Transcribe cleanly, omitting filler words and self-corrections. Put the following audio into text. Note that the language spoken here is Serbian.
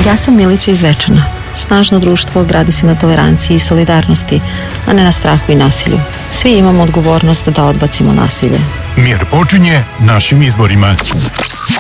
Ja sam Milica iz Zvečana. Snažno društvo gradi se na toleranciji i solidarnosti, a ne na strahu i nasilju. Svi imamo odgovornost da odbacimo nasilje. Mir počinje našim izborima.